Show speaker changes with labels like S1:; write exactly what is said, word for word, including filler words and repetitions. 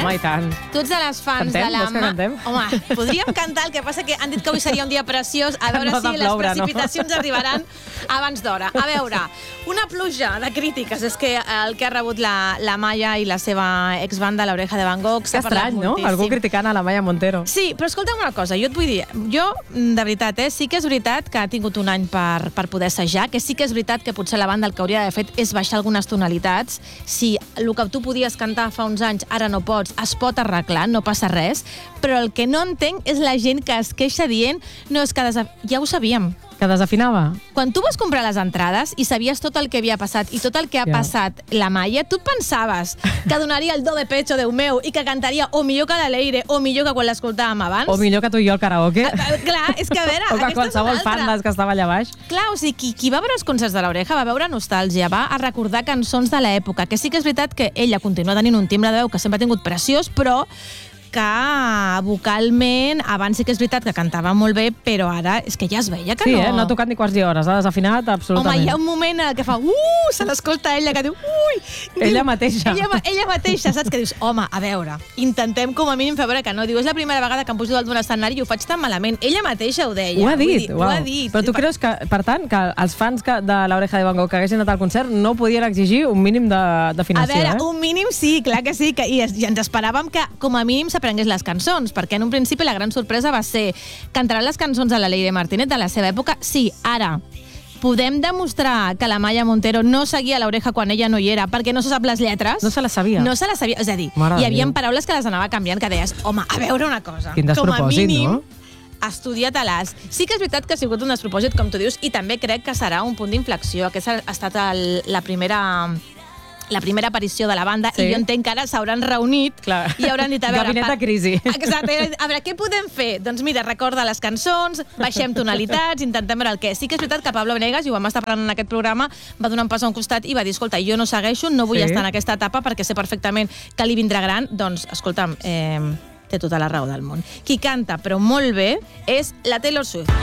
S1: Home, i tant.
S2: Tu ets de les fans
S1: cantem?
S2: de la...
S1: Vols que cantem?
S2: Home, podríem cantar, el que passa que han dit que avui seria un dia preciós, a veure
S1: No
S2: si
S1: ha de
S2: les
S1: ploure, no?
S2: precipitacions arribaran abans d'hora. A veure, una pluja de crítiques és que el que ha rebut la, la Maya i la seva exbanda, l'Oreja de Van Gogh,
S1: Que
S2: s'ha parlat
S1: estrany, no?
S2: moltíssim.
S1: Algú criticant a la Maya Montero.
S2: Sí, però escolta'm una cosa, jo et vull dir, jo, de veritat, eh, sí que és veritat que ha tingut un any per, per poder assajar, que sí que és veritat que potser la banda el que hauria d'haver fet és baixar algunes tonalitats. Si el que tu podies cantar fa uns anys, ara no pots, es pot arreglar, no passa res, però el que no entenc és la gent que es queixa dient no, és que desaf... ja ho sabíem.
S1: Que desafinava.
S2: Quan tu vas comprar les entrades i sabies tot el que havia passat i tot el que ha
S1: Ja.
S2: passat la Maya, tu et pensaves que donaria el do de pecho, Déu meu, i que cantaria o millor que la Leire o millor que quan l'escoltàvem abans?
S1: O millor que tu i jo al karaoke.
S2: Ah, clar, és que a veure...
S1: O que
S2: aquesta és
S1: qualsevol
S2: una
S1: fan
S2: altra.
S1: dels que estava allà baix.
S2: Clar, o sigui, qui, qui va veure els concerts de l'Oreja va veure nostàlgia, va a recordar cançons de l'època, que sí que és veritat que ella continua tenint un timbre de veu que sempre ha tingut preciós, però que vocalment, abans sí que és veritat que cantava molt bé, però ara és que ja es veia que
S1: Sí,
S2: no...
S1: eh? No ha tocat ni quarts ni hores, ha desafinat absolutament.
S2: Home, hi ha un moment en el que fa uh, se l'escolta ella que diu ui...
S1: Ella
S2: diu,
S1: mateixa.
S2: Ella, ella mateixa, saps? Que dius, home, a veure, intentem com a mínim fer veure que no. Diu, és la primera vegada que em pujo dalt d'un escenari i ho faig tan malament. Ella mateixa ho deia.
S1: Ho ha
S2: Vull
S1: dit,
S2: dir,
S1: uau.
S2: Ho ha dit.
S1: Però tu creus que, per tant, que els fans que, de l'Oreja de Van Gogh que haguessin anat al concert no podien exigir un mínim
S2: A
S1: d'afinació,
S2: veure,
S1: eh?
S2: un mínim sí, clar que sí, que, i, es- i ens esperàvem que com a mínim s'aprengués les cançons, perquè en un principi la gran sorpresa va ser cantaran les cançons de la Leire Martínez de la seva època. Sí, ara, podem demostrar que la Maya Montero no seguia l'Oreja quan ella no hi era perquè no se sap les lletres?
S1: No se les sabia.
S2: No se les sabia, és a dir,
S1: Mare
S2: hi
S1: de
S2: havia
S1: Déu.
S2: paraules que les anava canviant, que deies, home, a veure una cosa,
S1: Quin
S2: com a
S1: despropòsit,
S2: mínim,
S1: no?
S2: estudia-te-les. Sí que és veritat que ha sigut un despropòsit, com tu dius, i també crec que serà un punt d'inflexió. Aquesta ha estat el, la primera... la primera aparició de la banda,
S1: Sí.
S2: i jo entenc que ara s'hauran reunit
S1: Clar.
S2: i hauran dit, a veure...
S1: Gabinet de crisi.
S2: Exacte. A veure, què podem fer? Doncs mira, recorda les cançons, baixem tonalitats, intentem veure el què. Sí que és veritat que Pablo Venegas, i ho vam estar parlant en aquest programa, va donar un pas a un costat i va dir, escolta, jo no segueixo, no vull
S1: Sí.
S2: estar en aquesta etapa perquè sé perfectament que li vindrà gran. Doncs, escolta'm, eh, té tota la raó del món. Qui canta, però molt bé, és la Taylor Swift.